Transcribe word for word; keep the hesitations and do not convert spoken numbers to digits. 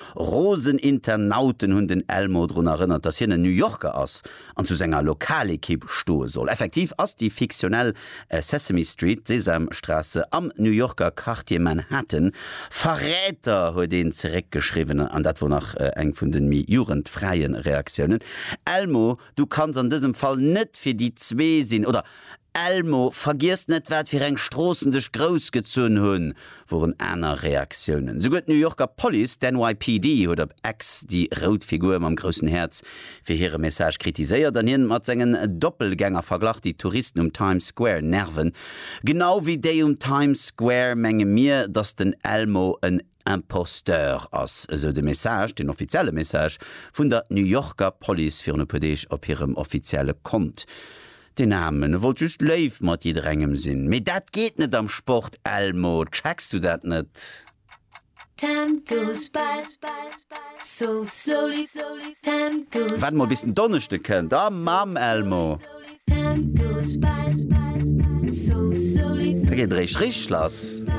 Roseninternauten hun den Elmo dran erinnert, dass hier ein New Yorker ass an zu senger Lokalekipp stohe soll. Effektiv ass die fiktionell äh, Sesame Street, Sesamstraße am New Yorker Quartier Manhattan Verräter huet den zurückgeschrieben an dat wonach äh, eng vun den mi jugendfreien Reaktionen. Elmo, du kannst an diesem Fall net fir die zwee sinn oder Elmo, vergisst net wat fir eng Strossen dech groß gezun hunn, woren einer Reaktionen. So gëtt New Yorker Police, den N Y P D huet op Ex die Rotfigur am großen Herz fir hire Message kritiséiert, dann hin mat sengen Doppelgänger verglacht die Touristen um Times Square nerven. Genau wie déi um Times Square menge mir, dats den Elmo en Imposteur ass, also de Message, den offizielle Message vun der New Yorker Police fir P D op hirem offizielle Kont. Den Namen wollt just leif mat je drängem sinn. Me dat geht net am Sport, Elmo. Checkst du dat net? Time goes by, so slowly, time goes. Wat mo bis den Donnerste kennt, da Mam Elmo. Time goes by, so slowly. Da geht rich rich lass.